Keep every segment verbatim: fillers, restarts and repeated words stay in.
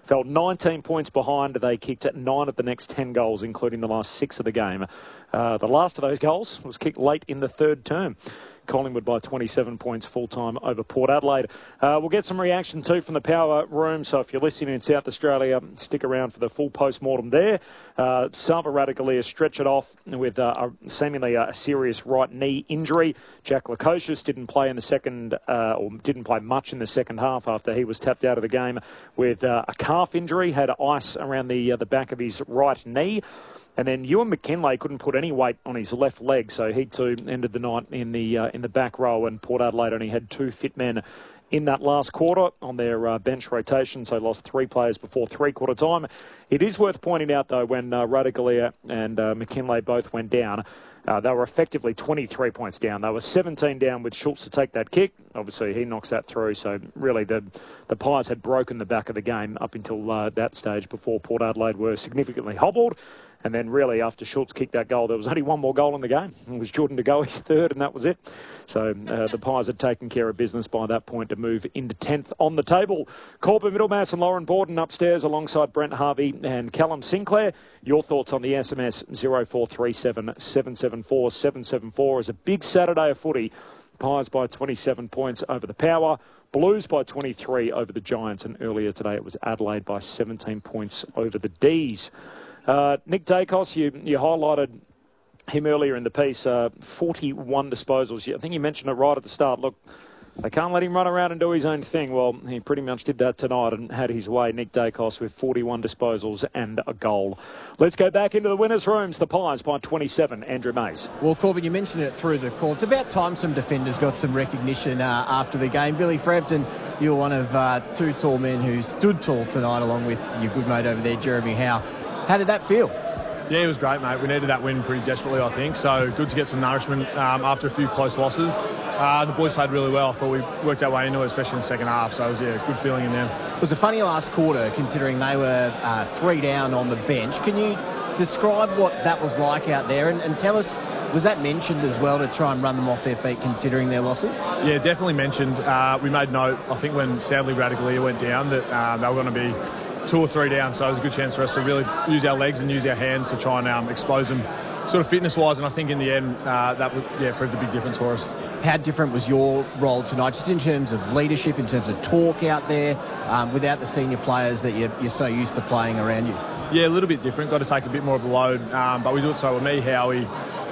fell nineteen points behind. They kicked nine of the next ten goals, including the last six of the game. Uh, the last of those goals was kicked late in the third term. Collingwood by twenty-seven points full-time over Port Adelaide. Uh, we'll get some reaction too from the power room, so if you're listening in South Australia, stick around for the full post-mortem there. Uh, Salva Radicale stretched it off with uh, a, seemingly a serious right knee injury. Jack Lukosius didn't play in the second, uh, or didn't play much in the second half after he was tapped out of the game with uh, a calf injury, had ice around the, uh, the back of his right knee. And then Ewan McKinlay couldn't put any weight on his left leg, so he too ended the night in the uh, in the back row. And Port Adelaide only had two fit men in that last quarter on their uh, bench rotation, so lost three players before three-quarter time. It is worth pointing out, though, when uh, Radicale and uh, McKinlay both went down, uh, they were effectively twenty-three points down. They were seventeen down with Schultz to take that kick. Obviously, he knocks that through, so really the, the Pies had broken the back of the game up until uh, that stage before Port Adelaide were significantly hobbled. And then really after Schultz kicked that goal, there was only one more goal in the game. It was Jordan De Goey's third, and that was it. So uh, the Pies had taken care of business by that point to move into tenth on the table. Corbin Middlemass and Lauren Borden upstairs alongside Brent Harvey and Callum Sinclair. Your thoughts on the S M S zero four three seven, seven seven four, seven seven four is a big Saturday of footy. Pies by twenty-seven points over the Power. Blues by twenty-three over the Giants. And earlier today it was Adelaide by seventeen points over the D's. Uh, Nick Daicos, you, you highlighted him earlier in the piece, uh, forty-one disposals. I think you mentioned it right at the start. Look, they can't let him run around and do his own thing. Well, he pretty much did that tonight and had his way. Nick Daicos with forty-one disposals and a goal. Let's go back into the winners' rooms. The Pies by twenty-seven. Andrew Mays. Well, Corbin, you mentioned it through the call. It's about time some defenders got some recognition uh, after the game. Billy Frampton, you were one of uh, two tall men who stood tall tonight along with your good mate over there, Jeremy Howe. How did that feel? Yeah, it was great, mate. We needed that win pretty desperately, I think. So good to get some nourishment um, after a few close losses. Uh, the boys played really well. I thought we worked our way into it, especially in the second half. So it was yeah, a good feeling in them. It was a funny last quarter, considering they were uh, three down on the bench. Can you describe what that was like out there? And, and tell us, was that mentioned as well to try and run them off their feet, considering their losses? Yeah, definitely mentioned. Uh, we made note, I think, when sadly Radicale went down, that uh, they were going to be two or three down, so it was a good chance for us to really use our legs and use our hands to try and um, expose them sort of fitness-wise, and I think in the end uh, that was, yeah, proved a big difference for us. How different was your role tonight, just in terms of leadership, in terms of talk out there, um, without the senior players that you're, you're so used to playing around you? Yeah, a little bit different. Got to take a bit more of the load, um, but we do it so with me, Howie,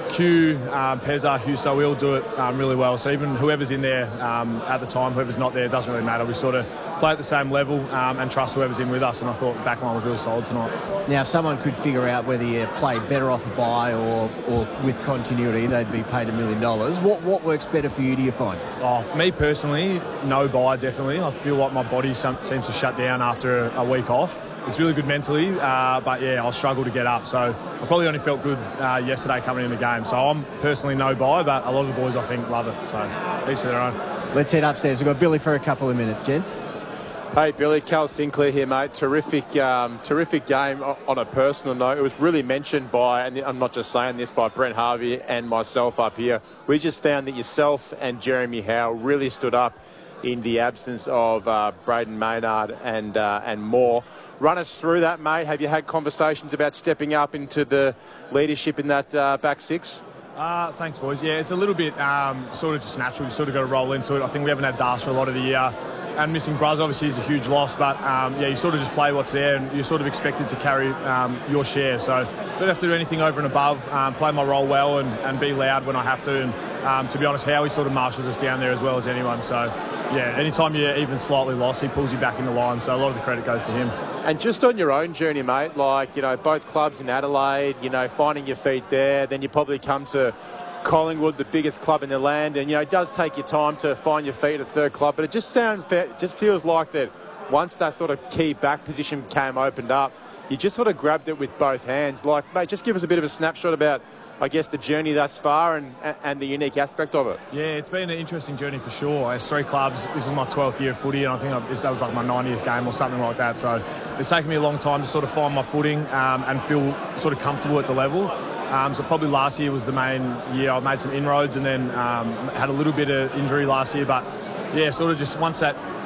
Q, um, Pezza, Husto, we all do it um, really well. So even whoever's in there um, at the time, whoever's not there, it doesn't really matter. We sort of play at the same level um, and trust whoever's in with us, and I thought the backline was really solid tonight. Now, if someone could figure out whether you played better off a bye or, or with continuity, they'd be paid a million dollars. What what works better for you, do you find? Oh, for me personally, no bye, definitely. I feel like my body some, seems to shut down after a, a week off. It's really good mentally, uh, but yeah, I'll struggle to get up. So I probably only felt good uh, yesterday coming in the game. So I'm personally no bye, but a lot of the boys I think love it. So each to their own. Let's head upstairs. We've got Billy for a couple of minutes, gents. Hey Billy, Cal Sinclair here, mate. Terrific, um, terrific game. On a personal note, it was really mentioned by, and I'm not just saying this, by Brent Harvey and myself up here. We just found that yourself and Jeremy Howe really stood up in the absence of uh, Braden Maynard and uh, and more. Run us through that, mate. Have you had conversations about stepping up into the leadership in that uh, back six? Uh, thanks, boys. Yeah, it's a little bit um, sort of just natural. You sort of got to roll into it. I think we haven't had Das for a lot of the year. And missing Bruz obviously is a huge loss, but um, yeah, you sort of just play what's there, and you're sort of expected to carry um, your share. So don't have to do anything over and above. Um, play my role well and, and be loud when I have to. And um, to be honest, Howie sort of marshals us down there as well as anyone. So yeah, anytime you're even slightly lost, he pulls you back in the line. So a lot of the credit goes to him. And just on your own journey, mate, like, you know, both clubs in Adelaide, you know, finding your feet there, then you probably come to Collingwood, the biggest club in the land, and you know it does take your time to find your feet at a third club, but it just sounds, just feels like that once that sort of key back position came opened up, you just sort of grabbed it with both hands. Like, mate, just give us a bit of a snapshot about, I guess, the journey thus far and and the unique aspect of it. Yeah, it's been an interesting journey for sure. As three clubs, this is my twelfth year of footy, and I think I've, that was like my ninetieth game or something like that. So it's taken me a long time to sort of find my footing um, and feel sort of comfortable at the level. Um, so probably last year was the main year. I made some inroads and then um, had a little bit of injury last year. But yeah, sort of just once that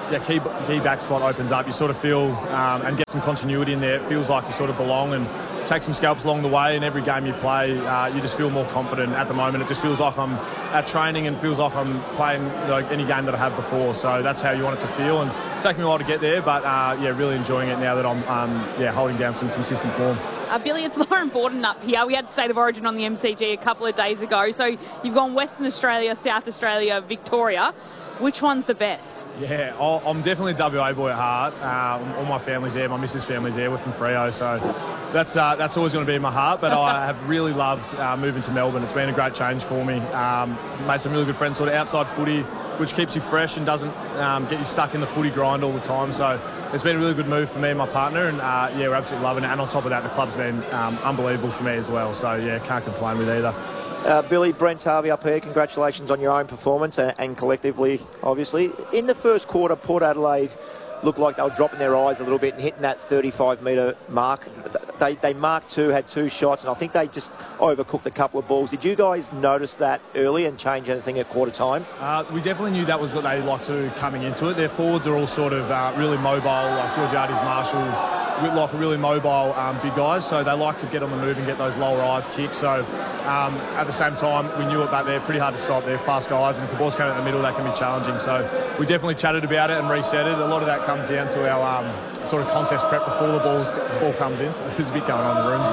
yeah, key, key back spot opens up, you sort of feel um, and get some continuity in there. It feels like you sort of belong and take some scalps along the way. And every game you play, uh, you just feel more confident. At the moment, it just feels like I'm at training and feels like I'm playing like any game that I have before. So that's how you want it to feel. And it's taken me a while to get there, but uh, yeah, really enjoying it now that I'm um, yeah holding down some consistent form. Uh, Billy, it's Lauren Borden up here. We had State of Origin on the M C G a couple of days ago. So you've gone Western Australia, South Australia, Victoria. Which one's the best? Yeah, I'm definitely a W A boy at heart. Um, all my family's there. My missus' family's there. We're from Freo, so that's uh, that's always going to be in my heart. But I have really loved uh, moving to Melbourne. It's been a great change for me. Um, made some really good friends sort of outside footy, which keeps you fresh and doesn't um, get you stuck in the footy grind all the time. So it's been a really good move for me and my partner, and uh, yeah, we're absolutely loving it. And on top of that, the club's been um, unbelievable for me as well. So yeah, can't complain with either. Uh, Billy, Brent Harvey up here, congratulations on your own performance and, and collectively, obviously. In the first quarter, Port Adelaide looked like they were dropping their eyes a little bit and hitting that thirty-five metre mark. They, they marked two, had two shots, and I think they just overcooked a couple of balls. Did you guys notice that early and change anything at quarter time? Uh, we definitely knew that was what they like to do coming into it. Their forwards are all sort of uh, really mobile, like Georgiades, Marshall, Whitlock are really mobile um, big guys, so they like to get on the move and get those lower eyes kicks. So um, at the same time, we knew it, but they're pretty hard to stop. They're fast guys, and if the ball's coming out the middle, that can be challenging. So we definitely chatted about it and reset it. A lot of that comes down to our um, sort of contest prep before the balls, ball comes in. So there's a bit going on in the room.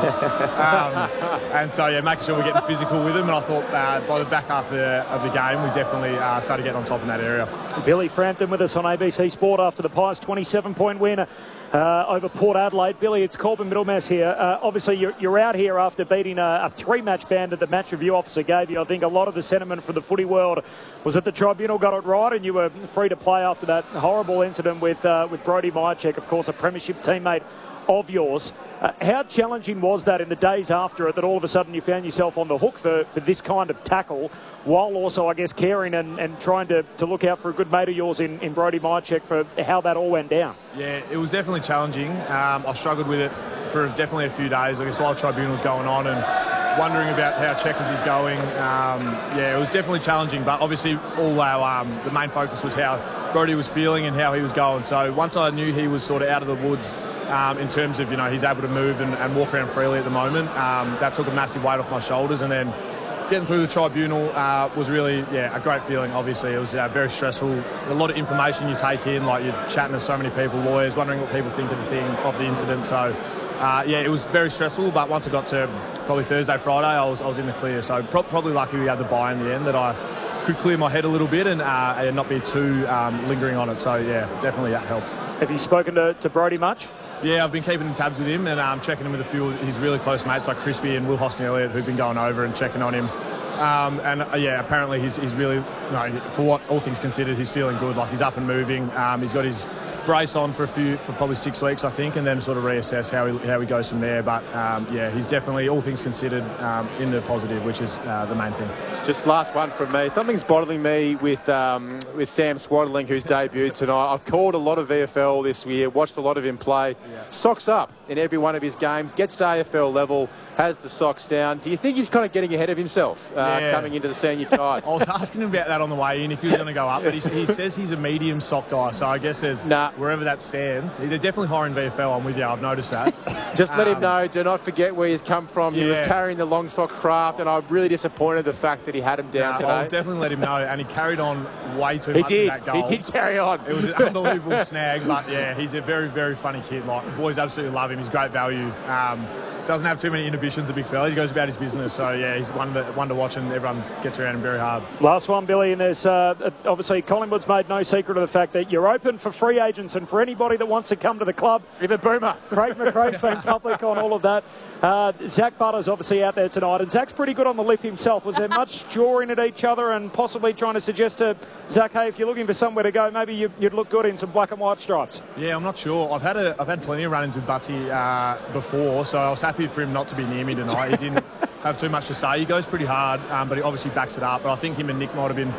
um, and so, yeah, making sure we're getting physical with them. And I thought uh, by the back half of the, of the game, we definitely uh, started getting on top in that area. Billy Frampton with us on A B C Sport after the Pies twenty-seven point win uh, over Port Adelaide. Billy, it's Corbin Middlemass here. Uh, obviously, you're, you're out here after beating a, a three-match ban that the match review officer gave you. I think a lot of the sentiment from the footy world was that the tribunal got it right and you were free to play after that horrible incident with uh, with Brody Myercheck, of course, a premiership teammate of yours. Uh, how challenging was that in the days after it, that all of a sudden you found yourself on the hook for, for this kind of tackle, while also, I guess, caring and, and trying to, to look out for a good mate of yours in, in Brody Myercheck for how that all went down? Yeah, it was definitely challenging. Um, I struggled with it for definitely a few days, I guess, while the tribunal's going on and wondering about how Checkers is going. Um, yeah, it was definitely challenging, but obviously all our um, the main focus was how Brody was feeling and how he was going. So once I knew he was sort of out of the woods, Um, in terms of, you know, he's able to move and, and walk around freely at the moment. Um, that took a massive weight off my shoulders, and then getting through the tribunal uh, was really, yeah, a great feeling. Obviously, it was uh, very stressful. A lot of information you take in, like you're chatting to so many people, lawyers, wondering what people think of the thing, of the incident. So, uh, yeah, it was very stressful. But once I got to probably Thursday, Friday, I was I was in the clear. So pro- probably lucky we had the buy in the end, that I could clear my head a little bit and, uh, and not be too um, lingering on it. So, yeah, definitely that helped. Have you spoken to, to Brody much? Yeah, I've been keeping in tabs with him and um, checking in with a few of his really close mates like Crispy and Will Hoskin-Elliott, who've been going over and checking on him. Um, and uh, yeah, apparently he's, he's really, you know, for what all things considered, he's feeling good. Like, he's up and moving. Um, he's got his brace on for a few, for probably six weeks, I think, and then sort of reassess how he how he goes from there. But um, yeah, he's definitely, all things considered, um, in the positive, which is uh, the main thing. Just last one from me. Something's bothering me with um, with Sam Swaddling, who's debuted tonight. I've called a lot of V F L this year, watched a lot of him play. Yeah. Socks up in every one of his games, gets to A F L level, has the socks down. Do you think he's kind of getting ahead of himself uh, yeah. coming into the senior side? I was asking him about that on the way in, if he was going to go up, but he, he says he's a medium sock guy, so I guess there's, nah. wherever that stands, they're definitely hiring V F L, I'm with you, I've noticed that. Just let um, him know, do not forget where he's come from. He yeah. was carrying the long sock craft, and I'm really disappointed the fact that he had him down nah, today. I'll definitely let him know, and he carried on way too he much did. in that goal. He did carry on. It was an unbelievable snag, but yeah, he's a very, very funny kid. Like, the boys absolutely love him. He's great value. Um, doesn't have too many inhibitions, a big fella. He goes about his business. So, yeah, he's one to, one to watch, and everyone gets around him very hard. Last one, Billy, and there's uh, obviously Collingwood's made no secret of the fact that you're open for free agents and for anybody that wants to come to the club. Even Boomer. Craig McRae's been public on all of that. Uh, Zach Butter's obviously out there tonight, and Zach's pretty good on the lip himself. Was there much jawing at each other and possibly trying to suggest to Zach, hey, if you're looking for somewhere to go, maybe you, you'd look good in some black and white stripes? Yeah, I'm not sure. I've had a, I've had plenty of run-ins with Butsy uh, before, so I was happy for him not to be near me tonight. He didn't have too much to say. He goes pretty hard, um, but he obviously backs it up. But I think him and Nick might have been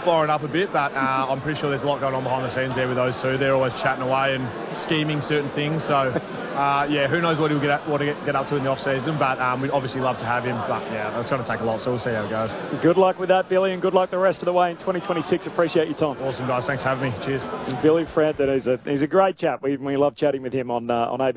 firing up a bit, but uh, I'm pretty sure there's a lot going on behind the scenes there with those two. They're always chatting away and scheming certain things. So, uh, yeah, who knows what he'll get, what he'll get up to in the off-season, but um, we'd obviously love to have him. But, yeah, it's going to take a lot, so we'll see how it goes. Good luck with that, Billy, and good luck the rest of the way in twenty twenty-six. Appreciate your time. Awesome, guys. Thanks for having me. Cheers. Billy Frampton, he's a, he's a great chap. We, we love chatting with him on, uh, on A B C.